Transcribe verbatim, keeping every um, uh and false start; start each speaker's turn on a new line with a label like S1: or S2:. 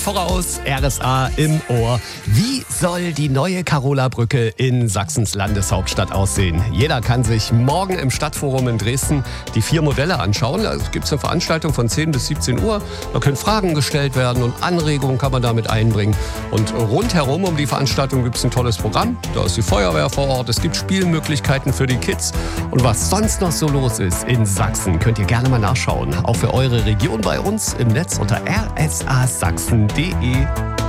S1: Voraus, R S A im Ohr. Wie soll die neue Karola-Brücke in Sachsens Landeshauptstadt aussehen? Jeder kann sich morgen im Stadtforum in Dresden die vier Modelle anschauen. Da gibt es eine Veranstaltung von zehn bis siebzehn Uhr. Da können Fragen gestellt werden und Anregungen kann man damit einbringen. Und rundherum um die Veranstaltung gibt es ein tolles Programm. Da ist die Feuerwehr vor Ort, es gibt Spielmöglichkeiten für die Kids. Und was sonst noch so los ist in Sachsen, könnt ihr gerne mal nachschauen. Auch für eure Region bei uns im Netz unter r s a sachsen punkt d e.